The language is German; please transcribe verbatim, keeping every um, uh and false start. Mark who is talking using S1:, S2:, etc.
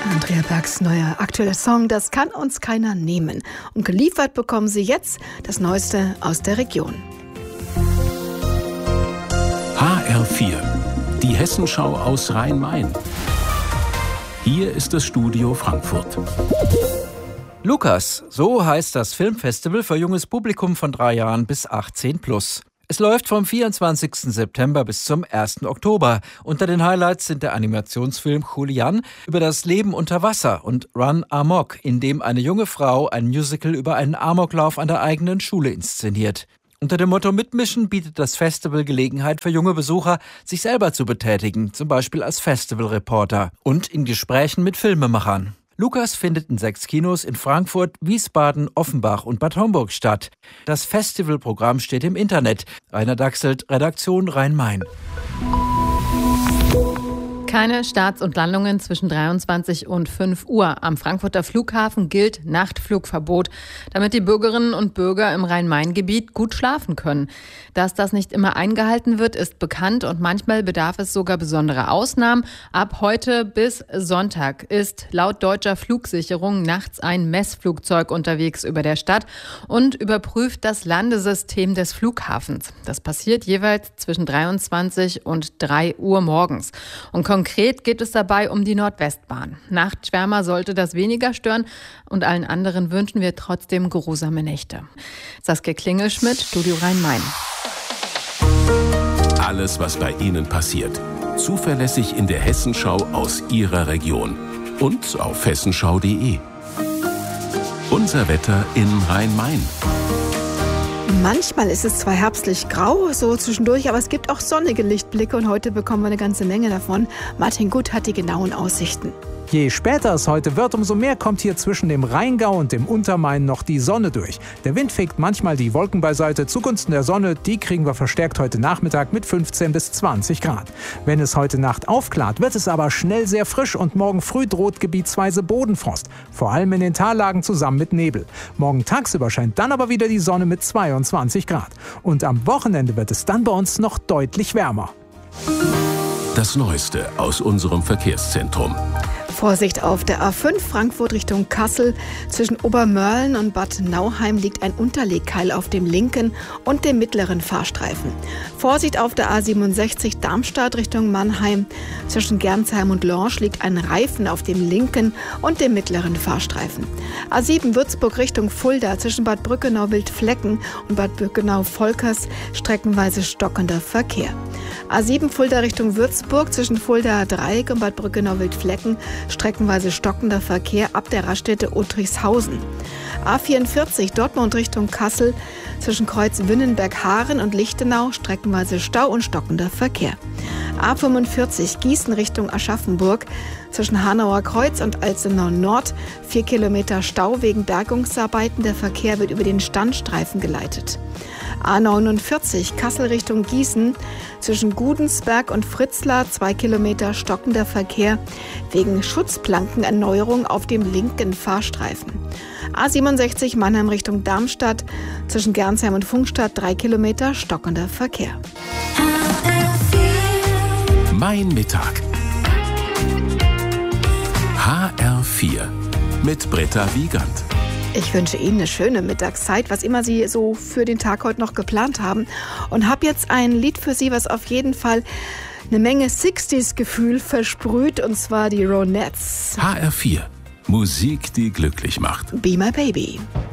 S1: Andrea Bergs neuer aktueller Song, das kann uns keiner nehmen. Und geliefert bekommen Sie jetzt das Neueste aus der Region.
S2: H R vier, die Hessenschau aus Rhein-Main. Hier ist das Studio Frankfurt.
S3: Lukas, so heißt das Filmfestival für junges Publikum von drei Jahren bis achtzehn plus. Es läuft vom vierundzwanzigsten September bis zum ersten Oktober. Unter den Highlights sind der Animationsfilm Julian über das Leben unter Wasser und Run Amok, in dem eine junge Frau ein Musical über einen Amoklauf an der eigenen Schule inszeniert. Unter dem Motto Mitmischen bietet das Festival Gelegenheit für junge Besucher, sich selber zu betätigen, zum Beispiel als Festivalreporter und in Gesprächen mit Filmemachern. Lukas findet in sechs Kinos in Frankfurt, Wiesbaden, Offenbach und Bad Homburg statt. Das Festivalprogramm steht im Internet. Rainer Dachselt, Redaktion Rhein-Main.
S4: Keine Starts und Landungen zwischen dreiundzwanzig und fünf Uhr. Am Frankfurter Flughafen gilt Nachtflugverbot, damit die Bürgerinnen und Bürger im Rhein-Main-Gebiet gut schlafen können. Dass das nicht immer eingehalten wird, ist bekannt und manchmal bedarf es sogar besonderer Ausnahmen. Ab heute bis Sonntag ist laut deutscher Flugsicherung nachts ein Messflugzeug unterwegs über der Stadt und überprüft das Landesystem des Flughafens. Das passiert jeweils zwischen dreiundzwanzig und drei Uhr morgens. Und Konkret geht es dabei um die Nordwestbahn. Nachtschwärmer sollte das weniger stören und allen anderen wünschen wir trotzdem geruhsame Nächte. Saskia Klingelschmidt, Studio Rhein-Main.
S2: Alles, was bei Ihnen passiert. Zuverlässig in der Hessenschau aus Ihrer Region. Und auf hessenschau punkt de. Unser Wetter in Rhein-Main.
S1: Manchmal ist es zwar herbstlich grau, so zwischendurch, aber es gibt auch sonnige Lichtblicke und heute bekommen wir eine ganze Menge davon. Martin Gut hat die genauen Aussichten.
S5: Je später es heute wird, umso mehr kommt hier zwischen dem Rheingau und dem Untermain noch die Sonne durch. Der Wind fegt manchmal die Wolken beiseite zugunsten der Sonne. Die kriegen wir verstärkt heute Nachmittag mit fünfzehn bis zwanzig Grad. Wenn es heute Nacht aufklart, wird es aber schnell sehr frisch und morgen früh droht gebietsweise Bodenfrost. Vor allem in den Tallagen zusammen mit Nebel. Morgen tagsüber scheint dann aber wieder die Sonne mit zweiundzwanzig Grad. Und am Wochenende wird es dann bei uns noch deutlich wärmer.
S2: Das Neueste aus unserem Verkehrszentrum.
S1: Vorsicht auf der A fünf Frankfurt Richtung Kassel. Zwischen Obermörlen und Bad Nauheim liegt ein Unterlegkeil auf dem linken und dem mittleren Fahrstreifen. Vorsicht auf der A siebenundsechzig Darmstadt Richtung Mannheim. Zwischen Gernsheim und Lorsch liegt ein Reifen auf dem linken und dem mittleren Fahrstreifen. A sieben Würzburg Richtung Fulda zwischen Bad Brückenau-Wildflecken und Bad Brückenau-Volkers streckenweise stockender Verkehr. A sieben Fulda Richtung Würzburg zwischen Fuldaer Dreieck und Bad Brückenau-Wildflecken streckenweise stockender Verkehr ab der Raststätte Uttrichshausen. A vierundvierzig Dortmund Richtung Kassel zwischen Kreuz Winnenberg-Haaren und Lichtenau streckenweise Stau und stockender Verkehr. A fünfundvierzig Gießen Richtung Aschaffenburg zwischen Hanauer Kreuz und Alzenau Nord vier Kilometer Stau wegen Bergungsarbeiten. Der Verkehr wird über den Standstreifen geleitet. A neunundvierzig Kassel Richtung Gießen zwischen Gudensberg und Fritzlar zwei Kilometer stockender Verkehr wegen Schutzplankenerneuerung auf dem linken Fahrstreifen. A siebenundsechzig Mannheim Richtung Darmstadt zwischen Gernsheim und Funkstadt drei Kilometer stockender Verkehr.
S2: Mein Mittag. H R vier mit Britta Wiegand.
S1: Ich wünsche Ihnen eine schöne Mittagszeit, was immer Sie so für den Tag heute noch geplant haben. Und habe jetzt ein Lied für Sie, was auf jeden Fall eine Menge sechziger-Gefühl versprüht, und zwar die Ronettes.
S2: H R vier. Musik, die glücklich macht.
S1: Be My Baby.